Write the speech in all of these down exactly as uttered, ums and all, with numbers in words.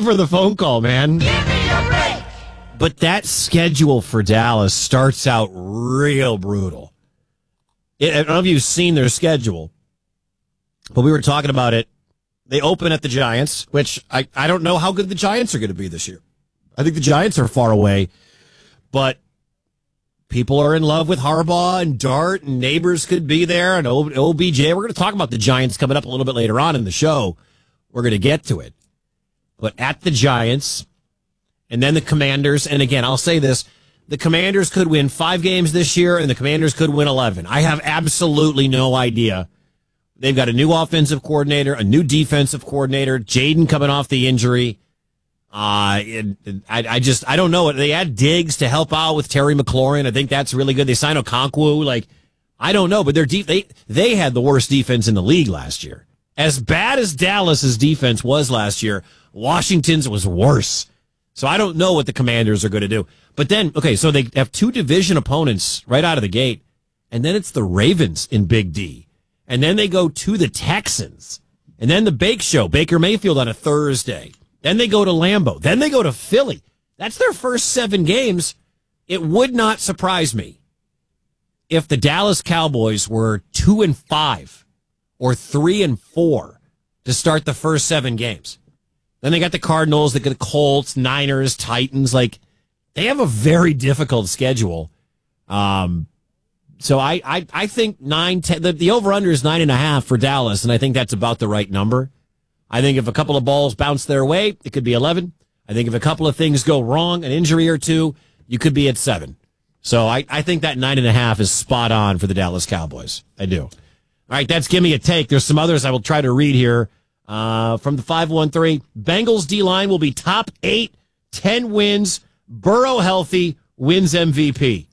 for the phone call, man. Give me a break. But that schedule for Dallas starts out real brutal. I don't know if you've seen their schedule, but we were talking about it. They open at the Giants, which I, I don't know how good the Giants are going to be this year. I think the Giants are far away, but people are in love with Harbaugh and Dart, and neighbors could be there, and O B J. We're going to talk about the Giants coming up a little bit later on in the show. We're going to get to it. But at the Giants, and then the Commanders, and again, I'll say this, the Commanders could win five games this year, and the Commanders could win eleven. I have absolutely no idea. They've got a new offensive coordinator, a new defensive coordinator, Jaden coming off the injury. Uh, it, I, I just, I don't know. They add Diggs to help out with Terry McLaurin. I think that's really good. They signed Okonkwo. Like, I don't know, but they're deep. They, they had the worst defense in the league last year. As bad as Dallas's defense was last year, Washington's was worse. So I don't know what the Commanders are going to do. But then, okay, so they have two division opponents right out of the gate, and then it's the Ravens in Big D. And then they go to the Texans. And then the Bake Show, Baker Mayfield on a Thursday. Then they go to Lambeau. Then they go to Philly. That's their first seven games. It would not surprise me if the Dallas Cowboys were two and five or three and four to start the first seven games. Then they got the Cardinals, they got the Colts, Niners, Titans. Like, they have a very difficult schedule. Um, so I, I, I think nine, ten, the, the over-under is nine and a half for Dallas, and I think that's about the right number. I think if a couple of balls bounce their way, it could be eleven. I think if a couple of things go wrong, an injury or two, you could be at seven. So I, I think that nine and a half is spot on for the Dallas Cowboys. I do. All right, that's Give Me a Take. There's some others I will try to read here. Uh, from the five one three, Bengals D-line will be top eight, ten wins, Burrow healthy, wins M V P.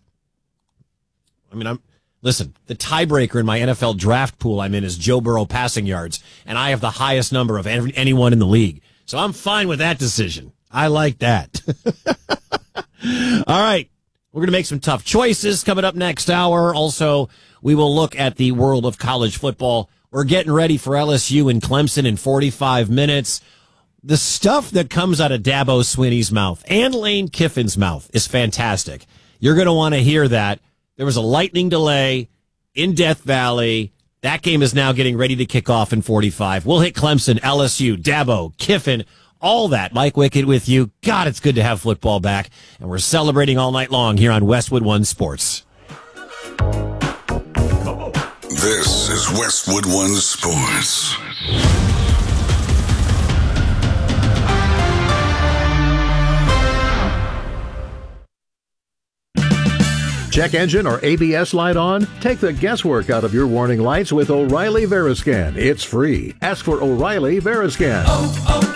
I mean, I'm listen, the tiebreaker in my N F L draft pool I'm in is Joe Burrow passing yards, and I have the highest number of any, anyone in the league. So I'm fine with that decision. I like that. All right. We're going to make some tough choices coming up next hour. Also, we will look at the world of college football. We're getting ready for L S U and Clemson in forty-five minutes. The stuff that comes out of Dabo Swinney's mouth and Lane Kiffin's mouth is fantastic. You're going to want to hear that. There was a lightning delay in Death Valley. That game is now getting ready to kick off in forty-five. We'll hit Clemson, L S U, Dabo, Kiffin, all that. Mike Wickett with you. God, it's good to have football back. And we're celebrating all night long here on Westwood One Sports. This is Westwood One Sports. Check engine or A B S light on? Take the guesswork out of your warning lights with O'Reilly Veriscan. It's free. Ask for O'Reilly Veriscan. Oh, oh.